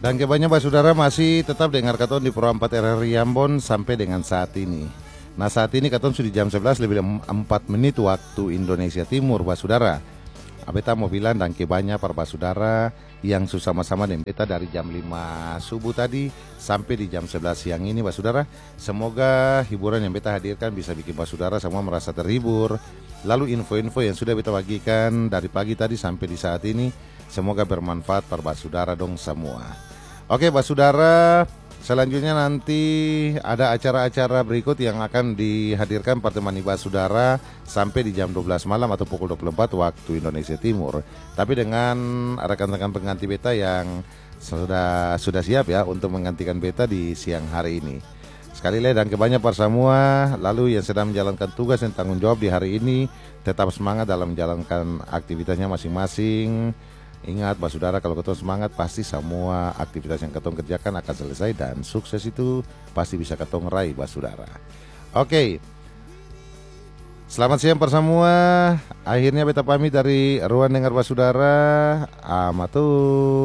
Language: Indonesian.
Dan kebanyakan saudara masih tetap dengar katon di Pro 4 RRI Ambon sampai dengan saat ini. Nah saat ini katon sudah jam 11 lebih 4 menit waktu Indonesia Timur saudara. Abeta mau bilang dan kebanyakan para saudara yang sama-sama dengan beta dari jam 5 subuh tadi sampai di jam 11 siang ini saudara. Semoga hiburan yang beta hadirkan bisa bikin saudara semua merasa terhibur. Lalu info-info yang sudah beta bagikan dari pagi tadi sampai di saat ini semoga bermanfaat para saudara dong semua. Oke saudara, selanjutnya nanti ada acara-acara berikut yang akan dihadirkan pertemani saudara sampai di jam 12 malam atau pukul 24 waktu Indonesia Timur. Tapi dengan rekan-rekan pengganti beta yang sudah siap ya untuk menggantikan beta di siang hari ini. Sekali lagi dan kebanyakan semua, lalu yang sedang menjalankan tugas dan tanggung jawab di hari ini tetap semangat dalam menjalankan aktivitasnya masing-masing. Ingat saudara, kalau ketong semangat pasti semua aktivitas yang ketong kerjakan akan selesai dan sukses itu pasti bisa ketong raih saudara. Oke, selamat siang semua. Akhirnya beta pamit dari ruang dengar saudara. Amatur.